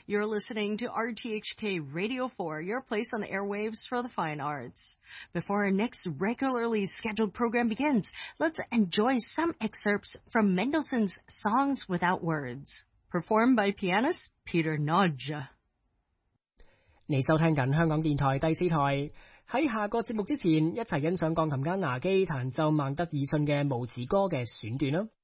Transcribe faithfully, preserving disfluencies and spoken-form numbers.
You're listening to R T H K Radio four, your place on the airwaves for the fine arts. Before our next regularly scheduled program begins, let's enjoy some excerpts from Mendelssohn's Songs Without Words, performed by pianist Peter Nagy. 你收聽緊香港電台第四台。喺下個節目之前，一齊欣賞鋼琴家拿基彈奏孟德爾遜嘅無詞歌嘅選段啦。